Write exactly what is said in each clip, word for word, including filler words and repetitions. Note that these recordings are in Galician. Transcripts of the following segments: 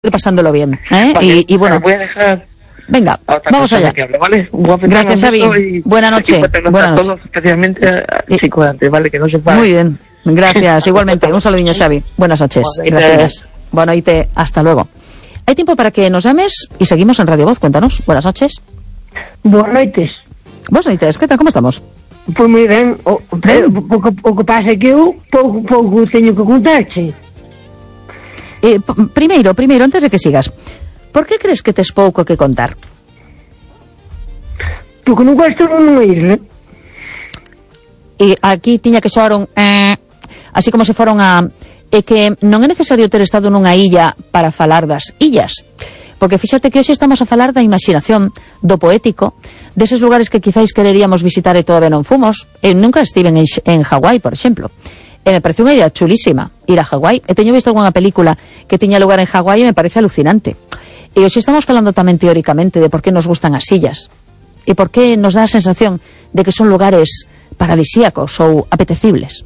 pasándolo bien, ¿eh? Vale, y, y bueno, voy a dejar venga, vamos allá. Hable, ¿vale? Gracias, Xavi. Buenas noches. Buenas noches. Todos, especialmente al chico de antes, ¿vale? Que no se pague. Muy bien, gracias. Igualmente, un saludinho, Xavi. Buenas noches. Gracias. Buenas noches. Hasta luego. Hay tiempo para que nos llames y seguimos en Radio Voz. Cuéntanos. Buenas noches. Buenas noites. Buenas noites. ¿Qué tal? ¿Cómo estamos? Pois moi ben. O, o, o, o que pasa é que eu pouco, pouco teño que contarche. Eh, primeiro, primeiro, antes de que sigas, por que crees que tes pouco que contar? Porque non gosto nunha isla. E aquí tiña que soar un eh, así como se foron a... É que non é necesario ter estado nunha illa para falar das illas. Porque fíxate que hoxe estamos a falar da imaginación, do poético, deses lugares que quizáis quereríamos visitar e todavía non fomos. Eu nunca estive en, en Hawái, por exemplo. E me parece unha idea chulísima ir a Hawái. E teño visto algunha película que tiña lugar en Hawái e me parece alucinante. E hoxe estamos falando tamén teóricamente de por que nos gustan as illas e por que nos dá a sensación de que son lugares paradisíacos ou apetecibles.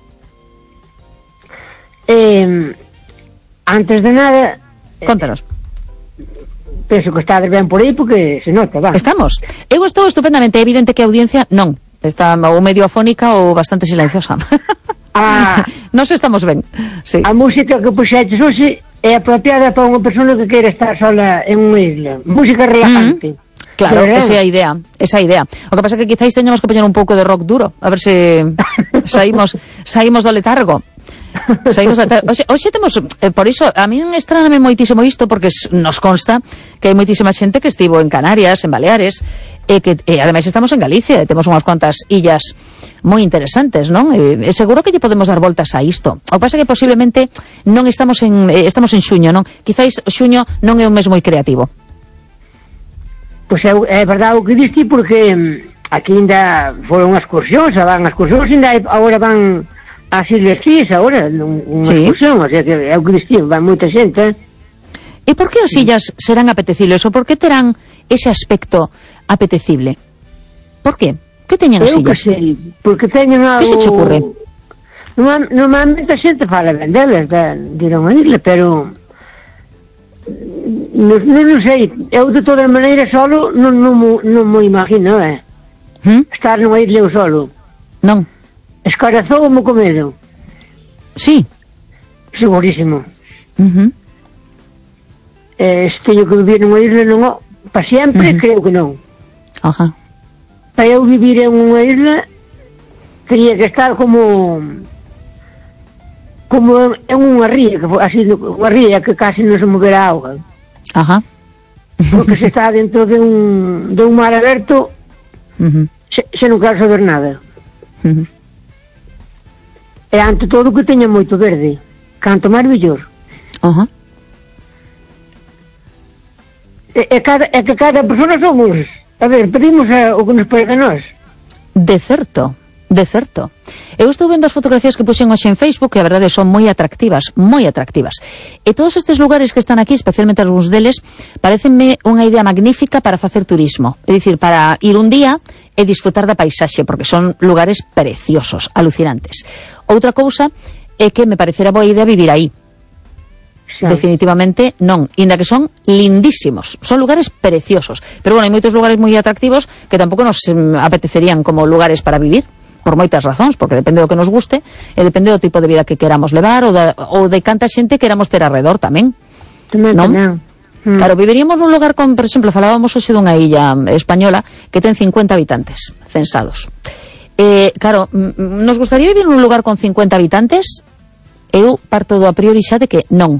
Eh, antes de nada, Contanos. penso que estades ben por aí porque se nota, va. Estamos. Eu estou estupendamente. É evidente que a audiencia non. Está ou medio afónica ou bastante silenciosa. Ah, Nos estamos ben. Sí. a música que puxetes hoxe é apropiada para unha persona que queira estar sola en unha isla. Música relajante. Mm-hmm. Claro, Pero, esa é a idea, esa é a idea. O que pasa é que quizáis teñamos que poñer un pouco de rock duro, a ver se saímos saímos do letargo. Saímos do letargo. Oxe, oxe temos, eh, por iso, a mí estraname moitísimo isto, porque nos consta que hai moitísima xente que estivo en Canarias, en Baleares, e que e ademais estamos en Galicia, e temos unhas cuantas illas moi interesantes, non? E, e seguro que lle podemos dar voltas a isto. O que pasa é que posiblemente non estamos en eh, estamos en xuño, non? Quizáis xuño non é un mes moi creativo. Pois é, é verdade o que diste, porque mm, aquí ainda foron as excursións, van as excursións, ainda hai, agora van as Islas Cíes, agora, unha Sí. excursión, o sea, que é o que diste, van moita xente. E por que as illas serán apetecibles ou por que terán ese aspecto apetecible? Por que? Que teñen as Eu que illas? sei, porque teñen algo... Que se che ocurre? Normal, normalmente a xente fala ben delas, de, de ir a unha isla, pero... Non, non, non sei, eu de todas maneiras solo non, non, mo- non mo imagino, eh? ¿Mm? Estar nunha isla eu solo. Non. Escarazou-me co medo, Sí. segurísimo. Uh-huh. Eh, se teño que vivir nunha isla, non, o- pa sempre, Ujú. creo que non. Ajá. Para eu vivir en unha isla, teria que estar como... como en unha ría, que, fo- así, unha ría que casi non se movera a auga. Ajá. Porque se está dentro de un, de un mar aberto, Uh-huh. se, se non quero saber nada. Uh-huh. E ante todo que teña moito verde. Canto máis mellor. Ajá. E, e, cada, e que cada persona somos... A ver, pedimos a, o que nos pega a nós. De certo, de certo. Eu estou vendo as fotografías que puxen hoxe en Facebook, que a verdade son moi atractivas, moi atractivas. E todos estes lugares que están aquí, especialmente algúns deles, parecenme unha idea magnífica para facer turismo. É dicir, para ir un día e disfrutar da paisaxe, porque son lugares preciosos, alucinantes. Outra cousa é que me parecerá boa idea vivir aí. Xa. Definitivamente non, inda que son lindísimos, son lugares preciosos, pero bueno, hai moitos lugares moi atractivos que tampouco nos mm, apetecerían como lugares para vivir, por moitas razóns, porque depende do que nos guste e depende do tipo de vida que queramos levar ou, da, ou de canta xente queramos ter alrededor tamén. Tamén, Non? tamén. Mm. Claro, viviríamos nun lugar con, por exemplo, falábamos hoxe dunha illa española que ten cincuenta habitantes censados. Eh, claro, mm, nos gustaría vivir nun lugar con cincuenta habitantes? Eu parto do a priori xa de que non.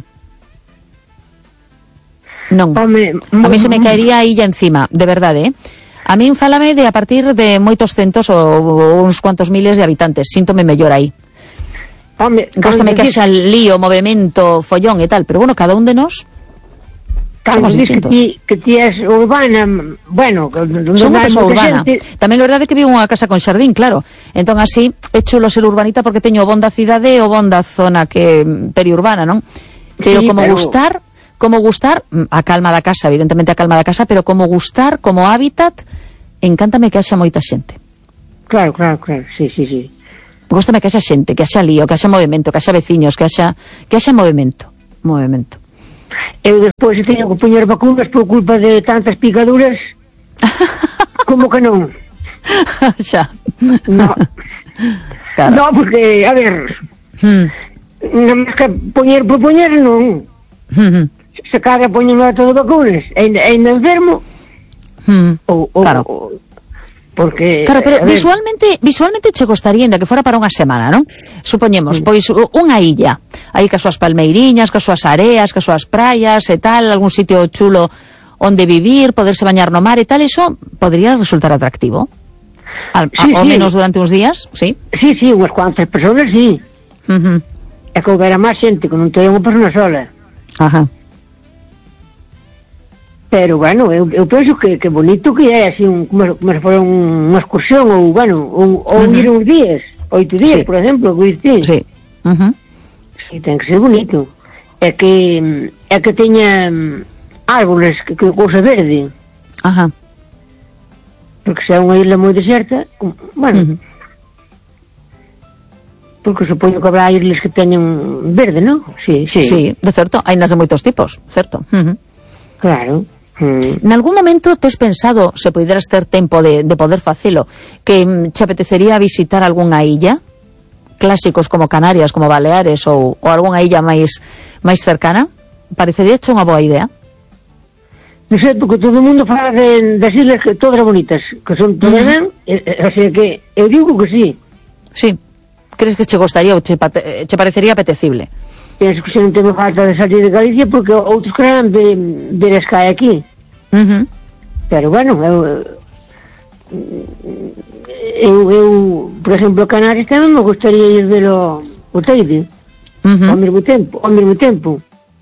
Non. Home, A mí se me mm, caería a illa encima, de verdade, eh? A min fálame de a partir de moitos centos ou uns cuantos miles de habitantes. Síntome mellor aí. Home, Góstame cando que dis- haxa lío, movimento, follón e tal, pero bueno, cada un de nós Cando somos dis que distintos. ti, que ti és urbana, bueno, que non Son unha hai persoa moita urbana. xente, Tamén é verdade que vivo unha casa con xardín, claro. Entón así é chulo ser urbanita porque teño o bon da cidade e o bon da zona que periurbana, non? Pero Sí, como pero- gustar, como gustar, a calma da casa, evidentemente a calma da casa, pero como gustar, como hábitat, encántame que haxa moita xente. Claro, claro, claro, sí, sí, sí. Góstame que haxa xente, que haxa lío, que haxa movimento, que haxa veciños, que haxa que haxa movimento, movimento. Eu despois teño que poñer vacunas por culpa de tantas picaduras. Como que non? Xa. No. Claro. No, porque, a ver, Mm. non máis que poñer por poñer, non. Mm. Se caga poñen a todo vacunas, ainda, ainda enfermo, Mm. ou, ou, Claro. ou, porque... Claro, pero a ver, visualmente visualmente che gostaría ainda que fora para unha semana, non? Supoñemos, pois u- unha illa, aí cas súas palmeiriñas, cas súas areas, cas súas praias e tal, algún sitio chulo onde vivir, poderse bañar no mar e tal, iso podría resultar atractivo. Al, Sí, a, ao sí. menos durante uns días, sí. Sí, sí, unhas cuantas personas, sí. Uh -huh. É que houbera máis xente, que non teña unha persona sola. Ajá. Pero, bueno, eu, eu penso que, que bonito que é, así, un, como, como se fora un, unha excursión, ou, bueno, un, ou Uh -huh. ir uns días, oito días, Sí. por exemplo, que diste. Sí. Uh -huh. Sí, ten que ser bonito. É que, é que teña mm, árboles, que, que cousa verde. Ajá. Porque se é unha isla moi deserta, como- bueno, Uh -huh. porque supoño que habrá islas que teñen verde, non? Sí, sí, Sí, de certo, hai nas de moitos tipos, certo. Uh -huh. claro. Mm. Nalgún momento tes pensado, se poideras ter tempo de, de poder facelo, que mm, che apetecería visitar algunha illa? Clásicos como Canarias, como Baleares ou, ou algunha illa máis máis cercana? Parecería che unha boa idea? Non sei, porque todo o mundo fala de, das islas que todas bonitas, que son todas Ujú. ben, e, e, o sea que eu digo que sí. Sí. Crees que che gostaría ou che, pate- che parecería apetecible? Penso que se non tengo falta de salir de Galicia porque outros queran ver, ver as cae aquí. Uh -huh. Pero bueno, eu, eu, eu por exemplo, Canarias tamén me gustaría ir ver o, o Teide, Uh ao -huh. mesmo tempo, ao mesmo tempo.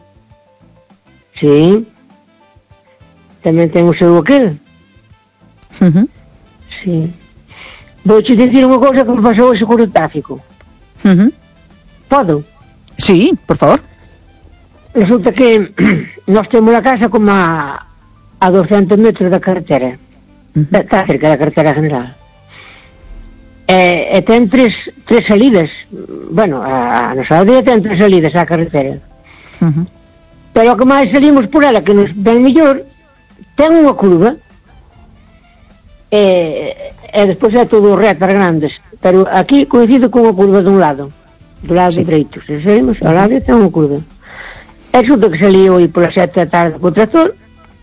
Sí. Tamén ten o seu aquel. Uh -huh. Sí. Vou te dicir unha cousa que me pasou hoxe con o tráfico. Uh -huh. Podo? Sí, por favor. Resulta que nós temos a casa como a, a doscientos metros da carretera. Uh -huh. Está cerca da carretera general. E, e ten tres, tres salidas. Bueno, a, a nosa aldea ten tres salidas á carretera. Uh -huh. Pero o que máis salimos por ela, que nos ven mellor, ten unha curva. E, e despois é todo retas grandes. Pero aquí coincide con unha curva dun lado. Do lado Sí. direito. Se saímos, ao lado ten unha curva. E resulta que salí hoy polas sete da tarde co tractor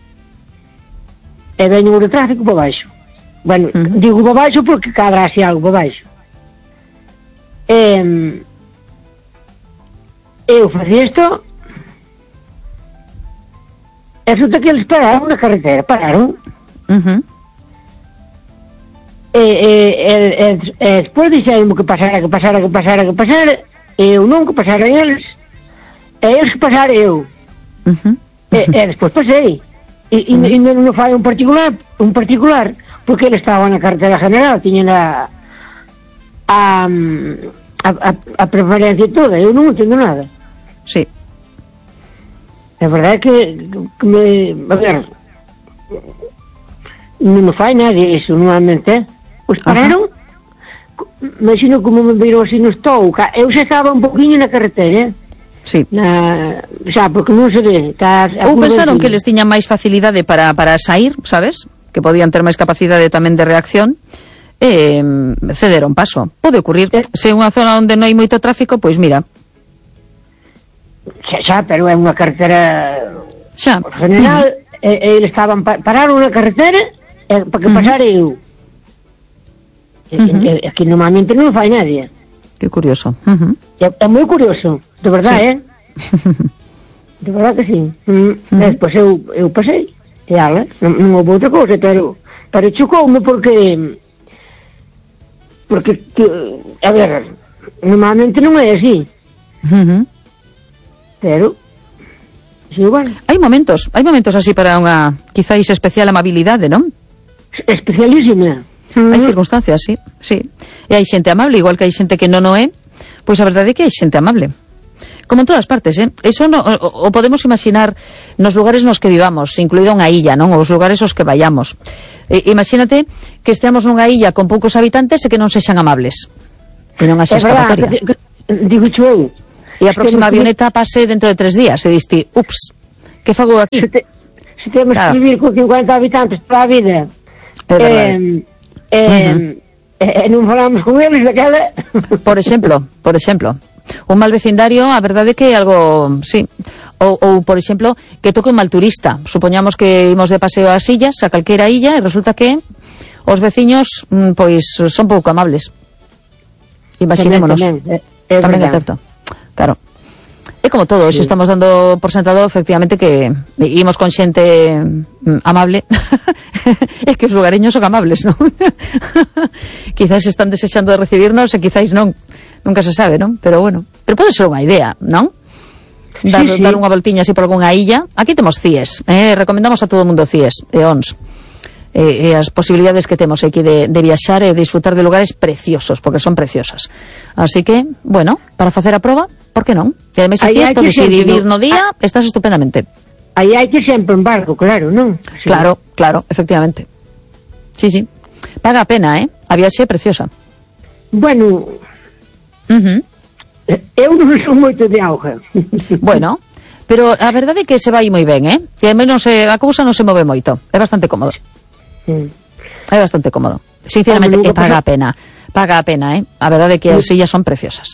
e veño o tráfico para baixo. Bueno, Uh -huh. digo para baixo porque cadra así algo para baixo. E, eu facía isto e resulta que eles pararon na carretera, pararon. Uh -huh. E, e, e, e, e despois dixeron que pasara, que pasara, que pasara, que pasara, e eu non, que pasaran eles, e eles que pasara eu. Uh -huh. E, e despois pasei. E, e, e non non fai un particular, un particular, porque ele estaba na carretera general, tiña a, a, a, a, a preferencia toda, eu non entendo nada. Sí. A verdade é que, que me, a ver, non me fai nadie iso, normalmente, eh? Pois pararon, imagino como me viron así no estou, ca- eu xa estaba un poquinho na carretera, eh? Sí. Na, xa, porque non se ve, está a Ou curva pensaron encima. que les tiñan máis facilidade para, para sair, sabes? Que podían ter máis capacidade tamén de reacción e mm, cederon paso. Pode ocurrir. Eh. Se é unha zona onde non hai moito tráfico, pois mira, Xa, xa, pero é unha carretera xa. general, e, e eles estaban, pa, pararon na carretera e, para que Ujú. pasara eu. E, Ujú. e, aquí normalmente non fai nadie. Que curioso. Uh -huh. É, é moi curioso, de verdade, Sí. eh? De verdade que sí. Mm. Ujú. E despois eu, eu pasei, e ala, non, non houve outra cousa, pero, pero chocoume porque, porque, que, a ver, normalmente non é así, Uh -huh. pero, sí, bueno, Hai momentos, hai momentos así para unha quizáis especial amabilidade, non? especialísima. Hai Mm. circunstancias, sí, sí. E hai xente amable, igual que hai xente que non o é, pois a verdade é que hai xente amable. Como en todas partes, eh? Eso no, o, o podemos imaginar nos lugares nos que vivamos, incluído unha illa, non? Os lugares aos que vayamos. E, imagínate que esteamos nunha illa con poucos habitantes e que non sexan amables. E non haxe É verdade, escapatoria. que- que- digo eu. E a próxima que non- avioneta pase dentro de tres días e diste, ups, Que fago aquí? Se, te, se temos Claro. que vivir con cincuenta habitantes para a vida, É verdade. eh, eh, Ujú. e non falamos con eles daquela. Por exemplo, por exemplo, un mal vecindario, a verdade é que é algo, sí, ou, ou por exemplo, que toque un mal turista. Supoñamos que imos de paseo ás illas, a calquera illa, e resulta que os veciños, mm, pois, son pouco amables. Imaginémonos. Tamén, tamén, é, é Tamén é verdade. certo. Claro. É como todo, hoxe estamos dando por sentado efectivamente que imos con xente mm, amable. É que os lugareños son amables, non? Quizás están desexando de recibirnos e quizás non. Nunca se sabe, non? Pero bueno, pero pode ser unha idea, non? Dar, Sí, sí. dar unha voltiña así por algunha illa. Aquí temos C I E S, eh? Recomendamos a todo o mundo C I E S e O N S. E, e as posibilidades que temos aquí de, de viaxar e disfrutar de lugares preciosos, porque son preciosas. Así que, bueno, para facer a proba, por que non? E ademais Aí aquí hai es podes que ir sempre, vivir non? no día, estás estupendamente. Aí hai que sempre en barco, claro, non? Sí. Claro, claro, efectivamente. Sí, sí. Paga a pena, eh? A viaxe é preciosa. Bueno, Uh-huh. eu non son moito de auga. Bueno, pero a verdade é que se vai moi ben, eh? E ademais non se, a cousa non se move moito. É bastante cómodo. Mm. É bastante cómodo. Sinceramente, Home, que nunca paga a pasou- pena. Paga a pena, eh? A verdade é que as illas son preciosas.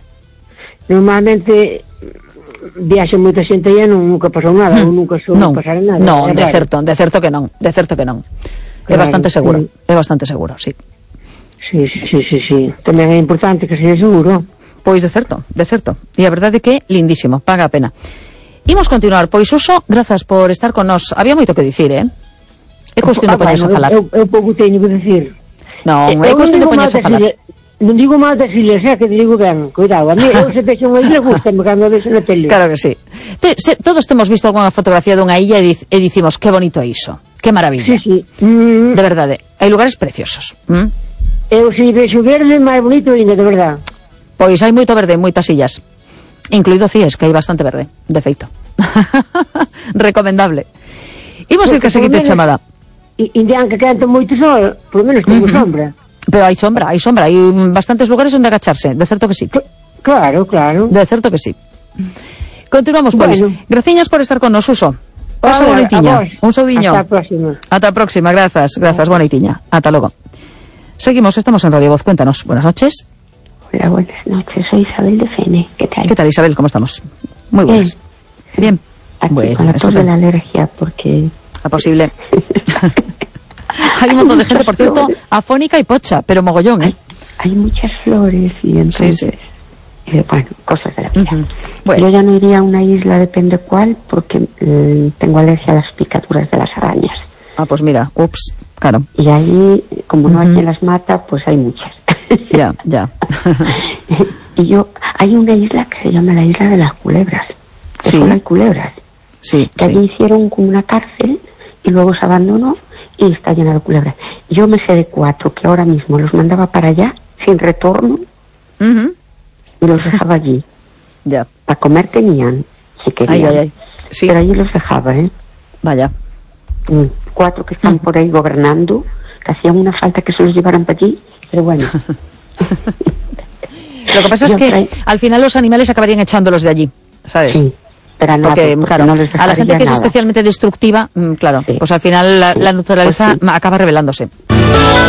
Normalmente viaxa moita xente e non nunca pasou nada, ou nunca sou non, pasar nada. non, É de raro. certo, de certo que non, de certo que non. É Claro, bastante seguro, sí. é bastante seguro, sí. Sí, sí, sí, sí, sí. Tamén é importante que sexa seguro. Pois de certo, de certo. E a verdade é que lindísimo, paga a pena. Imos continuar, pois Uso, grazas por estar con nós. Había moito que dicir, eh? É cuestión de Ah, poñerse a bueno, falar. Eu, eu pouco teño que decir. Non, Eh, é eu cuestión de non digo poñerse a mal das falar. ilhas- Non digo mal das ilhas, é que te digo ben, cuidado. A mí, eu se vexo unha ilha, gustame cando vexo na tele. Claro que sí. Te, se, todos temos visto algunha fotografía dunha illa e, dic, e dicimos, que bonito é iso, que maravilla. Sí, sí. Mm, De verdade, hai lugares preciosos. ¿Mm? eu se vexo verde, máis bonito ainda, de verdade. Pois hai moito verde en moitas illas, incluído C I E S, que hai bastante verde, de feito. Recomendable. Imos ir Porque, que a seguinte polo menos, chamada. E indian que canta moito sol, por lo menos tengo sombra. Pero hai sombra, hai sombra, hai bastantes lugares onde agacharse, de certo que sí. Cl- Claro, claro. De certo que sí. Continuamos, pois. Bueno. Graciñas por estar con nos, Uso. Pasa Hola, boa a noitiña. vos. Un saudiño. Hasta a próxima. Ata a próxima, grazas, grazas, boa noitiña. Ata logo. Seguimos, estamos en Radio Voz, cuéntanos. Buenas noches. Hola, buenas noches. Soy Isabel de Fene. ¿Qué tal? ¿Qué tal, Isabel? ¿Cómo estamos? Muy buenas. Bien. Aquí Bueno, con la tos de estupendo. la alergia, porque... A posible. Hay un montón de gente, por cierto, afónica y pocha, pero mogollón, ¿eh? Hay, hay muchas flores y entonces... Sí, sí. eh, bueno, cosas de la vida. Ujú. Bueno. Yo ya no iría a una isla, depende cuál, porque eh, tengo alergia a las picaduras de las arañas. Ah, pues mira, ups, claro. Y ahí, como no hay Ujú. quien las mata, pues hay muchas. Ya, ya. Y yo, hay una isla que se llama la isla de las culebras. Que Sí. solo hay culebras. Sí, Que allí sí. hicieron como una cárcel y luego se abandonó y está llena de culebras. Yo me sé de cuatro que ahora mismo los mandaba para allá sin retorno Ujú. y los dejaba allí. Ya. Para comer tenían, si Ay, querían. ay, ay. Sí, Pero allí los dejaba, ¿eh? vaya. Mm, Cuatro que están por ahí gobernando, que hacían una falta que se los llevaran para allí, pero bueno. Lo que pasa es Yo que trae- al final los animales acabarían echándolos de allí, ¿sabes? Sí, pero a nada, Porque, porque claro, no les a la gente dejaría que es nada. especialmente destructiva, mm, claro, Sí. pues al final la, Sí, la naturaleza pues sí. acaba revelándose.